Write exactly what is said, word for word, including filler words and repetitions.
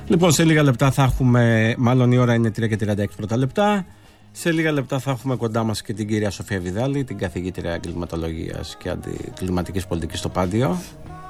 Λοιπόν, σε λίγα λεπτά θα έχουμε, μάλλον η ώρα είναι τρία και τριάντα έξι πρώτα λεπτά. Σε λίγα λεπτά θα έχουμε κοντά μας και την κυρία Σοφία Βιδάλη, την καθηγήτρια εγκληματολογίας και αντικλιματικής πολιτικής στο Πάντιο.